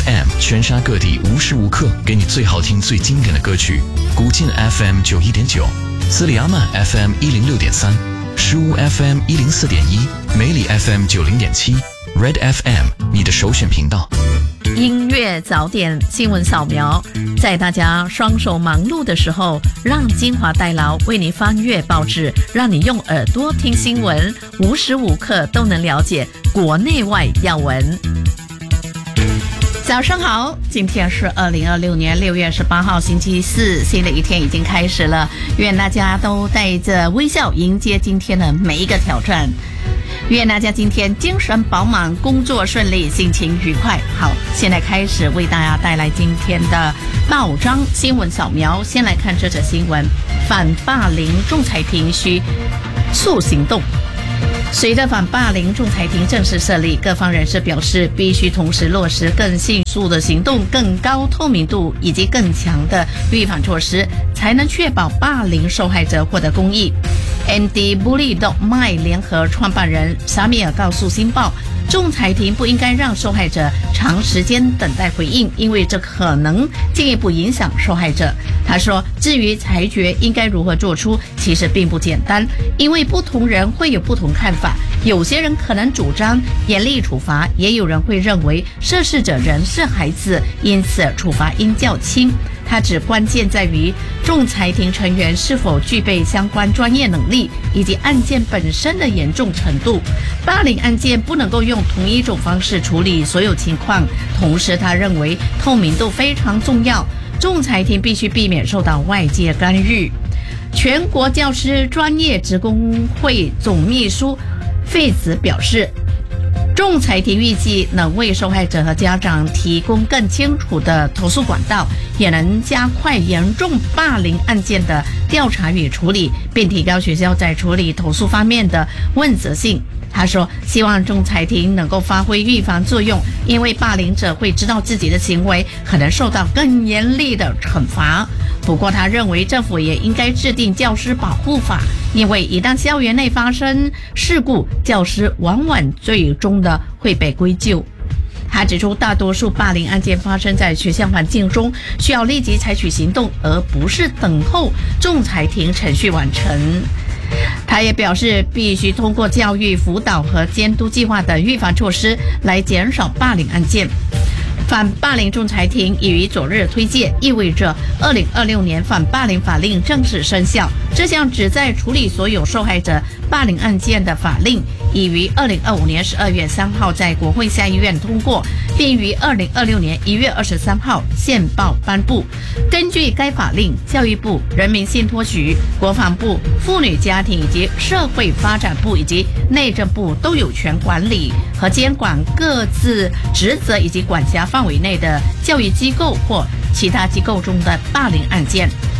FM 全沙各地无时无刻给你最好听最经典的歌曲。古晋 FM 91.9，斯里阿曼 FM 106.3，石屋 FM 104.1，梅里 FM 90.7。Red FM 你的首选频道。 音乐早点新闻扫描，在大家双手忙碌的时候，让精华代劳为你翻阅报纸，让你用耳朵听新闻，无时无刻都能了解国内外要闻。早上好，今天是2026年6月18号星期四，新的一天已经开始了，愿大家都带着微笑迎接今天的每一个挑战。愿大家今天精神饱满，工作顺利，心情愉快。好，现在开始为大家带来今天的报章新闻扫描。先来看这则新闻：反霸凌仲裁庭需速行动。随着反霸凌仲裁庭正式设立，各方人士表示，必须同时落实更迅速的行动、更高透明度以及更强的预防措施，才能确保霸凌受害者获得公义。Anti-Bully.my 联合创办人沙米尔告诉《新报》，仲裁庭不应该让受害者长时间等待回应，因为这可能进一步影响受害者。他说，至于裁决应该如何做出，其实并不简单，因为不同人会有不同看法。有些人可能主张严厉处罚，也有人会认为涉事者仍是孩子，因此处罚应较轻。他指关键在于仲裁庭成员是否具备相关专业能力，以及案件本身的严重程度。霸凌案件不能够用同一种方式处理所有情况，同时他认为透明度非常重要，仲裁庭必须避免受到外界干预。全国教师专业职工会总秘书费子表示，仲裁庭预计能为受害者和家长提供更清楚的投诉管道，也能加快严重霸凌案件的调查与处理，并提高学校在处理投诉方面的问责性。他说，希望仲裁庭能够发挥预防作用，因为霸凌者会知道自己的行为可能受到更严厉的惩罚。不过他认为政府也应该制定教师保护法，因为一旦校园内发生事故，教师往往最终的会被归咎。他指出，大多数霸凌案件发生在学校环境中，需要立即采取行动，而不是等候仲裁庭程序完成。他也表示，必须通过教育辅导和监督计划等预防措施来减少霸凌案件。反霸凌仲裁庭已于昨日推介，意味着2026年反霸凌法令正式生效。这项旨在处理所有受害者霸凌案件的法令已于2025年12月3号在国会下议院通过，并于2026年1月23号宪报颁布。根据该法令，教育部、人民信托局、国防部、妇女家庭以及社会发展部以及内政部都有权管理和监管各自职责以及管辖范围内的教育机构或其他机构中的霸凌案件。